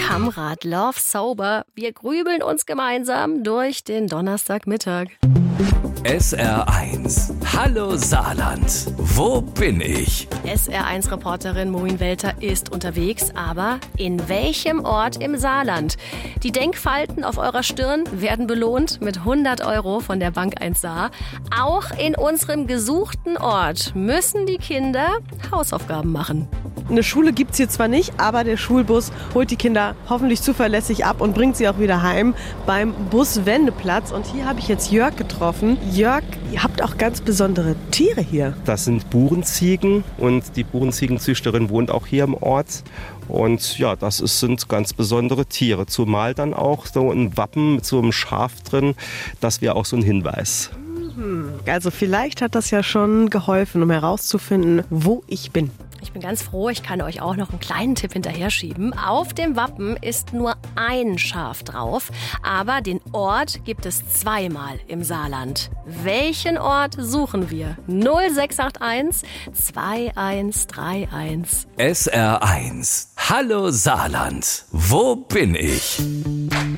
Kammrad, Love Sober. Wir grübeln uns gemeinsam durch den Donnerstagmittag. SR1. Hallo Saarland. Wo bin ich? SR1-Reporterin Moin Welter ist unterwegs, aber in welchem Ort im Saarland? Die Denkfalten auf eurer Stirn werden belohnt mit 100 € von der Bank 1 Saar. Auch in unserem gesuchten Ort müssen die Kinder Hausaufgaben machen. Eine Schule gibt's hier zwar nicht, aber der Schulbus holt die Kinder hoffentlich zuverlässig ab und bringt sie auch wieder heim beim Buswendeplatz. Und hier habe ich jetzt Jörg getroffen. Jörg, ihr habt auch ganz besondere Tiere hier. Das sind Burenziegen und die Burenziegenzüchterin wohnt auch hier im Ort. Und ja, sind ganz besondere Tiere. Zumal dann auch so ein Wappen mit so einem Schaf drin. Das wäre auch so ein Hinweis. Also vielleicht hat das ja schon geholfen, um herauszufinden, wo ich bin. Ich bin ganz froh, ich kann euch auch noch einen kleinen Tipp hinterher schieben. Auf dem Wappen ist nur ein Schaf drauf, aber den Ort gibt es zweimal im Saarland. Welchen Ort suchen wir? 0681 2131. SR1. Hallo Saarland. Wo bin ich?